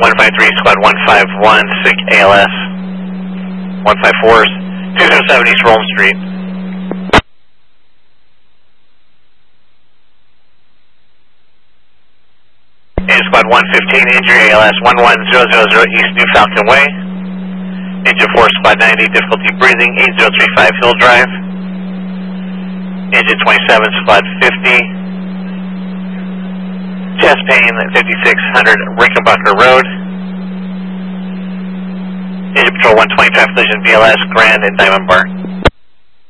153, squad 151, SIC ALS. 154s, 207 East Rome Street. And squad 115, injury ALS 11000 East New Falcon Way. Engine 4, squad 90, difficulty breathing, 8035 Hill Drive. Engine 27, squad 50. Chest pain, 5600 Rickenbacker Road. Engine Patrol 120, traffic collision, BLS, Grand and Diamond Bar.